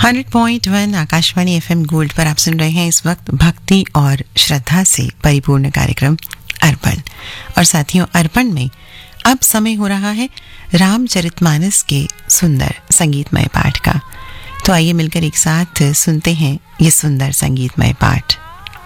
100.1 Akashvani FM gold पर आप सुन रहे हैं इस वक्त भक्ति और श्रद्धा से परिपूर्ण कार्यक्रम अर्पण। और साथियों, अर्पण में अब समय हो रहा है रामचरितमानस के सुंदर संगीतमय पाठ का। तो आइए मिलकर एक साथ सुनते हैं ये सुंदर संगीतमय पाठ।